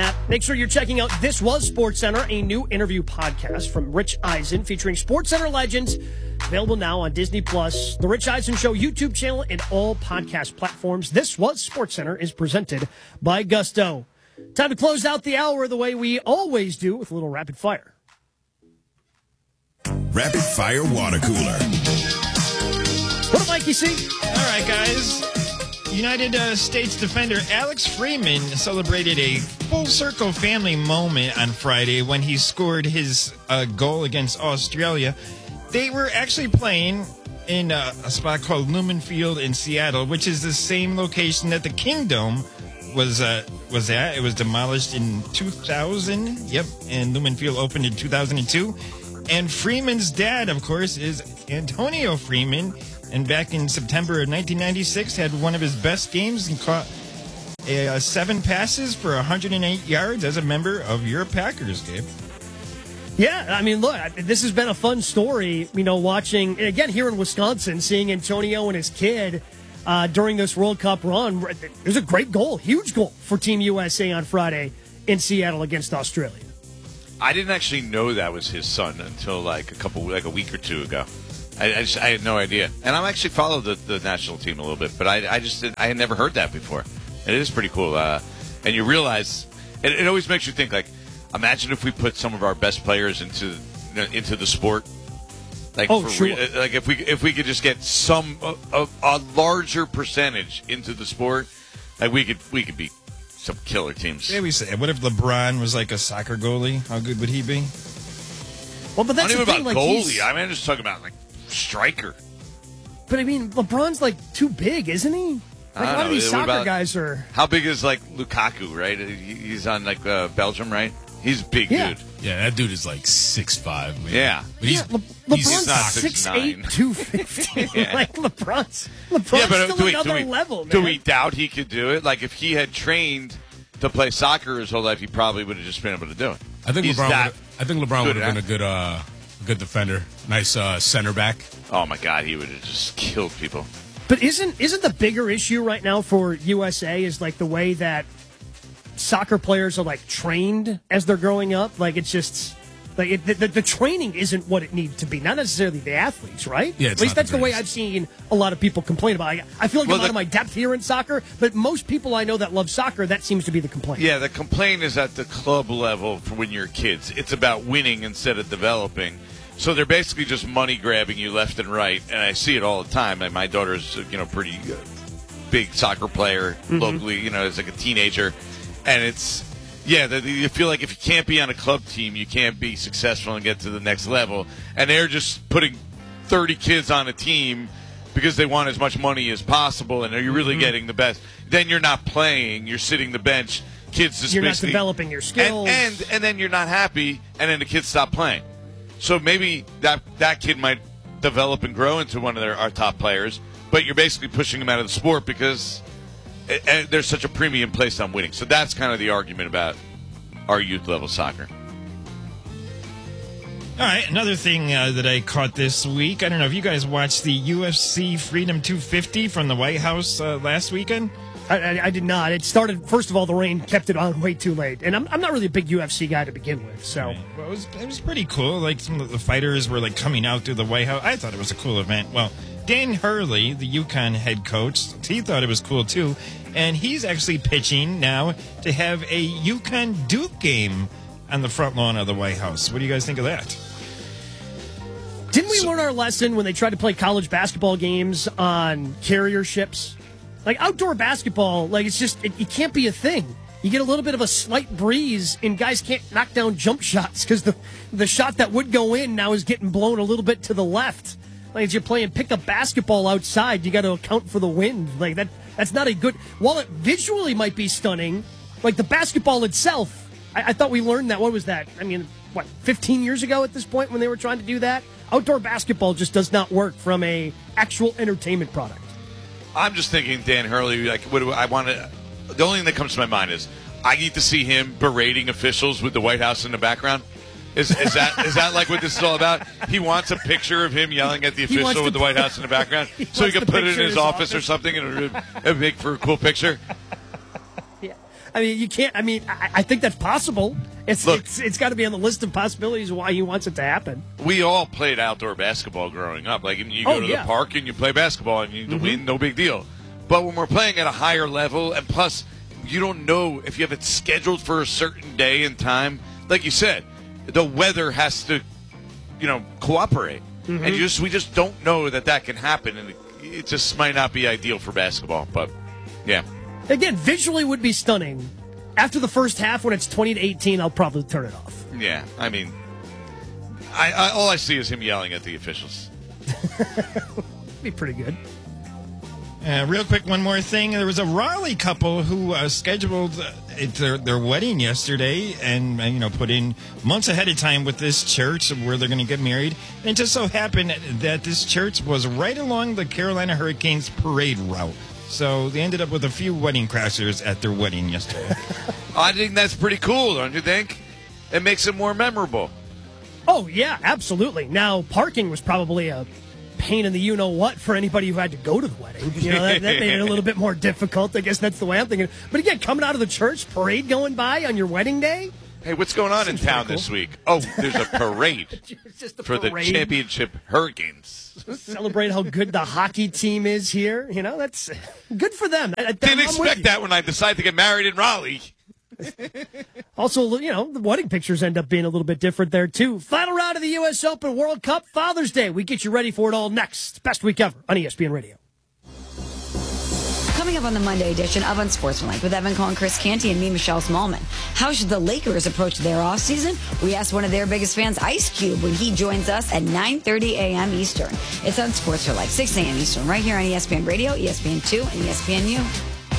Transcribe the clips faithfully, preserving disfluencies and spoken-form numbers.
app. Make sure you're checking out This Was SportsCenter, a new interview podcast from Rich Eisen featuring SportsCenter legends. Available now on Disney Plus, The Rich Eisen Show YouTube channel, and all podcast platforms. This Was SportsCenter is presented by Gusto. Time to close out the hour the way we always do with a little rapid fire. Rapid Fire Water Cooler. What up, Mikey C? All right, guys. United uh, States defender Alex Freeman celebrated a full-circle family moment on Friday when he scored his uh, goal against Australia. They were actually playing in uh, a spot called Lumen Field in Seattle, which is the same location that the Kingdom was uh, was at. It was demolished in two thousand. Yep, and Lumen Field opened in two thousand two. And Freeman's dad, of course, is Antonio Freeman. And back in September of nineteen ninety-six, had one of his best games and caught uh, seven passes for one hundred eight yards as a member of your Packers, Gabe. Yeah, I mean, look, this has been a fun story, you know, watching, and again, here in Wisconsin, seeing Antonio and his kid uh, during this World Cup run. It was a great goal, huge goal for Team U S A on Friday in Seattle against Australia. I didn't actually know that was his son until like a couple, like a week or two ago. I, I, just, I had no idea. And I actually followed the, the national team a little bit, but I, I just did, I had never heard that before. And it is pretty cool. Uh, and you realize, it, it always makes you think, like, imagine if we put some of our best players into you know, into the sport. Like, oh, for sure. re- like if we if we could just get some a, a, a larger percentage into the sport, like we could we could be some killer teams. Yeah, we say, what if LeBron was like a soccer goalie? How good would he be? Well, but that's I don't the even thing, about like, goalie. he's- I mean, I'm just talking about like striker. But I mean, LeBron's like too big, isn't he? Like, I a don't lot of know. these What soccer about- guys are. How big is like Lukaku? Right, He- he's on like uh, Belgium, right? He's a big Yeah. dude. Yeah, that dude is like six five. Yeah. But he's, Yeah, Le- he's LeBron's not six six eight, nine. two fifty. Yeah. Like LeBron's, LeBron's Yeah, but still do we, another do we, level, man. do we doubt he could do it? Like if he had trained to play soccer his whole life, he probably would have just been able to do it. I think He's LeBron. that Would've, I think LeBron good would have been at- a good, uh, good defender. Nice uh, center back. Oh my God, he would have just killed people. But isn't isn't the bigger issue right now for U S A is like the way that soccer players are like trained as they're growing up? Like it's just like it, the, the, the training isn't what it needs to be. Not necessarily the athletes, right? Yeah, At it's least not that's the the way greatest. I've seen a lot of people complain about. I, I feel like Well, I'm out the- of my depth here in soccer, but most people I know that love soccer, that seems to be the complaint. Yeah, the complaint is at the club level for when you're kids. It's about winning instead of developing. So they're basically just money grabbing you left and right, and I see it all the time. And my daughter's, you know, pretty uh, big soccer player Mm-hmm. locally. You know, as like a teenager, and it's yeah. The, the- you feel like if you can't be on a club team, you can't be successful and get to the next level. And they're just putting thirty kids on a team because they want as much money as possible, and are you really Mm-hmm. getting the best? Then you're not playing. You're sitting the bench. Kids just You're not basically- developing your skills. and, and and then you're not happy, and then the kids stop playing. So maybe that that kid might develop and grow into one of their, our top players, but you're basically pushing him out of the sport because it, it, there's such a premium placed on winning. So that's kind of the argument about our youth level soccer. All right, another thing uh, that I caught this week. I don't know if you guys watched the U F C Freedom two fifty from the White House uh, last weekend. I, I, I did not. It started, first of all, the rain kept it on way too late. And I'm, I'm not really a big U F C guy to begin with, so. Well, it was it was pretty cool. Like some of the fighters were like coming out through the White House. I thought it was a cool event. Well, Dan Hurley, the UConn head coach, he thought it was cool too, and he's actually pitching now to have a UConn Duke game on the front lawn of the White House. What do you guys think of that? Didn't we learn our lesson when they tried to play college basketball games on carrier ships? Like outdoor basketball, like it's just, it, it can't be a thing. You get a little bit of a slight breeze, and guys can't knock down jump shots because the, the shot that would go in now is getting blown a little bit to the left. Like as you're playing pickup basketball outside, you got to account for the wind. Like that, that's not a good. While it visually might be stunning, like the basketball itself, I, I thought we learned that. What was that? I mean, what, fifteen years ago at this point when they were trying to do that? Outdoor basketball just does not work from a actual entertainment product. I'm just thinking Dan Hurley, like, what do I want to. The only thing that comes to my mind is I need to see him berating officials with the White House in the background. Is, is that is that like what this is all about? He wants a picture of him yelling at the He wants official with to- the White House in the background, He so he wants can the put it in picture his, in his office, or office. something, and it would make for a cool picture. Yeah. I mean, you can't. I mean, I, I think that's possible. It's Look. it's, it's got to be on the list of possibilities of why he wants it to happen. We all played outdoor basketball growing up. Like, you go Oh, to yeah. the park and you play basketball and you Mm-hmm. win, no big deal. But when we're playing at a higher level, and plus, you don't know if you have it scheduled for a certain day and time. Like you said, the weather has to, you know, cooperate. Mm-hmm. And you just we just don't know that that can happen. And it, it just might not be ideal for basketball. But, yeah. Again, visually would be stunning. After the first half, when it's twenty to eighteen, I'll probably turn it off. Yeah, I mean, I, I all I see is him yelling at the officials. Be pretty good. Uh, real quick, one more thing. There was a Raleigh couple who uh, scheduled uh, it- their, their wedding yesterday and, uh, you know, put in months ahead of time with this church where they're going to get married. And it just so happened that this church was right along the Carolina Hurricanes parade route. So they ended up with a few wedding crashers at their wedding yesterday. I think that's pretty cool, don't you think? It makes it more memorable. Oh, yeah, absolutely. Now, parking was probably a pain in the you-know-what for anybody who had to go to the wedding. You know, that, that made it a little bit more difficult. I guess that's the way I'm thinking. But again, coming out of the church, parade going by on your wedding day? Hey, what's going on in Seems town pretty this cool. week? Oh, there's a parade It's just a for the parade. championship Hurricanes. Celebrate how good the hockey team is here. You know, that's good for them. I, I, Didn't I'm with expect you. that when I decided to get married in Raleigh. Also, you know, the wedding pictures end up being a little bit different there, too. Final round of the U S Open World Cup Father's Day. We get you ready for it all next. Best week ever on E S P N Radio. Coming up on the Monday edition of Unsportsmanlike with Evan Cohen, Chris Canty, and me, Michelle Smallman. How should the Lakers approach their offseason? We asked one of their biggest fans, Ice Cube, when he joins us at nine thirty a.m. Eastern. It's on Sports for Life, six a.m. Eastern, right here on E S P N Radio, E S P N two, and E S P N U.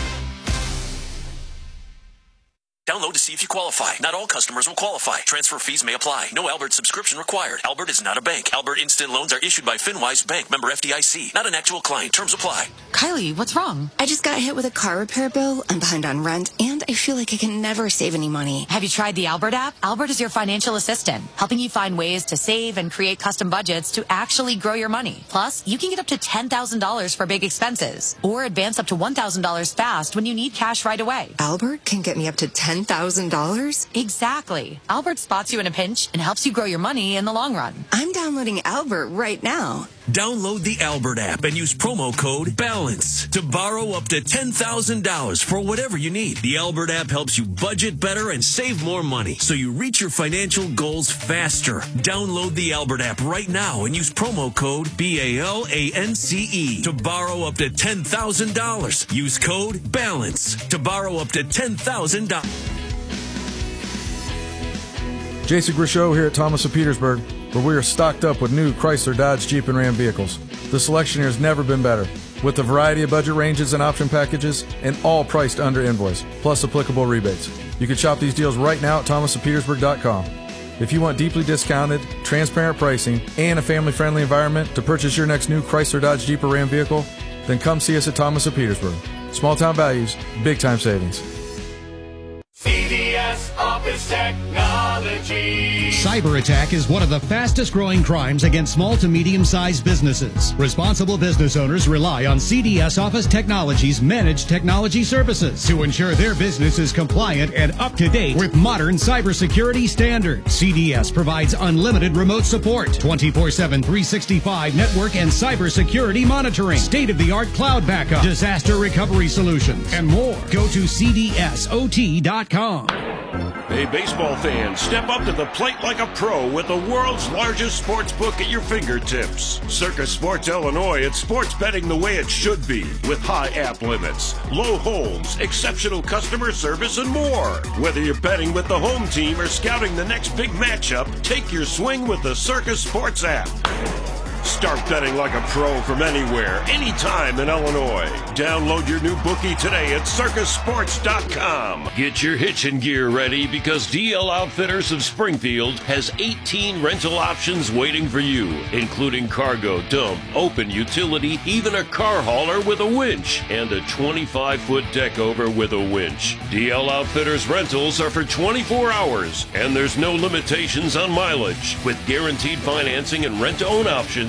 Download to see if you qualify. Not all customers will qualify. Transfer fees may apply. No Albert subscription required. Albert is not a bank. Albert Instant Loans are issued by FinWise Bank, member F D I C. Not an actual client. Terms apply. Kylie, what's wrong? I just got hit with a car repair bill. I'm behind on rent, and I feel like I can never save any money. Have you tried the Albert app? Albert is your financial assistant, helping you find ways to save and create custom budgets to actually grow your money. Plus, you can get up to ten thousand dollars for big expenses, or advance up to one thousand dollars fast when you need cash right away. Albert can get me up to ten thousand dollars? Exactly. Albert spots you in a pinch and helps you grow your money in the long run. I'm downloading Albert right now. Download the Albert app and use promo code BALANCE to borrow up to ten thousand dollars for whatever you need. The Albert app helps you budget better and save more money so you reach your financial goals faster. Download the Albert app right now and use promo code B A L A N C E to borrow up to ten thousand dollars. Use code BALANCE to borrow up to ten thousand dollars. Jason Grishow here at Thomas of Petersburg, where we are stocked up with new Chrysler, Dodge, Jeep, and Ram vehicles. The selection here has never been better, with a variety of budget ranges and option packages, and all priced under invoice, plus applicable rebates. You can shop these deals right now at thomas of petersburg dot com. If you want deeply discounted, transparent pricing, and a family-friendly environment to purchase your next new Chrysler, Dodge, Jeep, or Ram vehicle, then come see us at Thomas of Petersburg. Small-town values, big-time savings. C D S Office Technology. Cyber attack is one of the fastest growing crimes against small to medium sized businesses. Responsible business owners rely on C D S Office Technology's managed technology services to ensure their business is compliant and up to date with modern cybersecurity standards. C D S provides unlimited remote support, twenty-four seven, three sixty-five network and cybersecurity monitoring, state-of-the-art cloud backup, disaster recovery solutions, and more. Go to C D S O T dot com. Hey, baseball fans, step up to the plate like a pro with the world's largest sports book at your fingertips. Circus Sports Illinois, it's sports betting the way it should be, with high app limits, low holds, exceptional customer service, and more. Whether you're betting with the home team or scouting the next big matchup, take your swing with the Circus Sports app. Start betting like a pro from anywhere, anytime in Illinois. Download your new bookie today at circus sports dot com. Get your hitching gear ready because D L Outfitters of Springfield has eighteen rental options waiting for you, including cargo, dump, open utility, even a car hauler with a winch, and a twenty-five foot deck over with a winch. D L Outfitters rentals are for twenty-four hours, and there's no limitations on mileage. With guaranteed financing and rent-to-own options,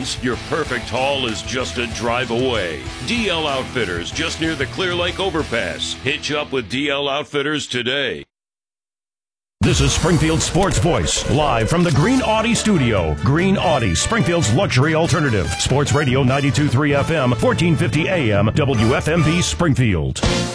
means your perfect haul is just a drive away. D L Outfitters, just near the Clear Lake overpass. Hitch up with D L Outfitters today. This is Springfield Sports Voice, live from the Green Audi studio. Green Audi, Springfield's luxury alternative. Sports Radio ninety-two point three F M, fourteen fifty A M, W F M B Springfield.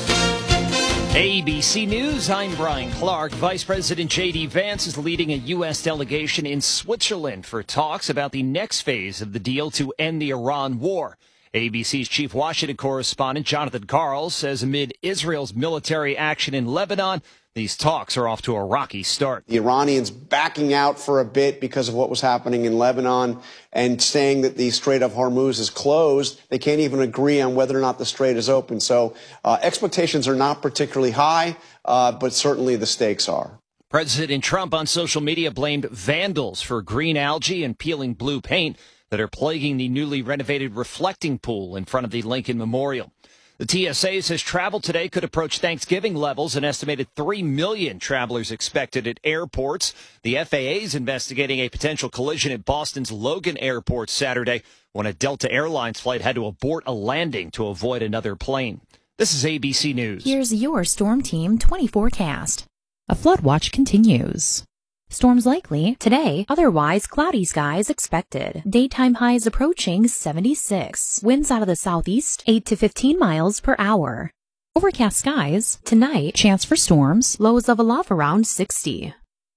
A B C News, I'm Brian Clark. Vice President J D. Vance is leading a U S delegation in Switzerland for talks about the next phase of the deal to end the Iran war. A B C's chief Washington correspondent Jonathan Karl says amid Israel's military action in Lebanon, these talks are off to a rocky start. The Iranians backing out for a bit because of what was happening in Lebanon and saying that the Strait of Hormuz is closed. They can't even agree on whether or not the strait is open. So uh, expectations are not particularly high, uh, but certainly the stakes are. President Trump on social media blamed vandals for green algae and peeling blue paint that are plaguing the newly renovated reflecting pool in front of the Lincoln Memorial. The T S A says travel today could approach Thanksgiving levels, an estimated three million travelers expected at airports. The F A A is investigating a potential collision at Boston's Logan Airport Saturday when a Delta Airlines flight had to abort a landing to avoid another plane. This is A B C News. Here's your Storm Team twenty forecast. A flood watch continues. Storms likely today, otherwise cloudy skies expected. Daytime highs approaching seventy-six. Winds out of the southeast, eight to fifteen miles per hour. Overcast skies tonight, chance for storms, lows of a love around sixty.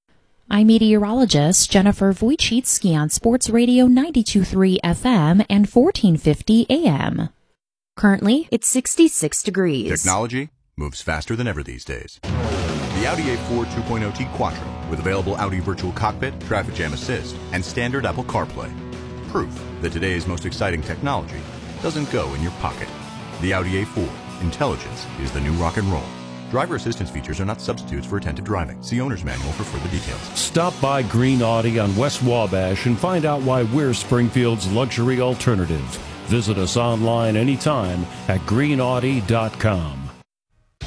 I'm meteorologist Jennifer Wojcicki on Sports Radio ninety-two point three F M and fourteen fifty A M. Currently, it's sixty-six degrees. Technology moves faster than ever these days. The Audi A four two point oh T Quattro with available Audi Virtual Cockpit, Traffic Jam Assist, and standard Apple CarPlay. Proof that today's most exciting technology doesn't go in your pocket. The Audi A four. Intelligence is the new rock and roll. Driver assistance features are not substitutes for attentive driving. See owner's manual for further details. Stop by Green Audi on West Wabash and find out why we're Springfield's luxury alternative. Visit us online anytime at green audi dot com.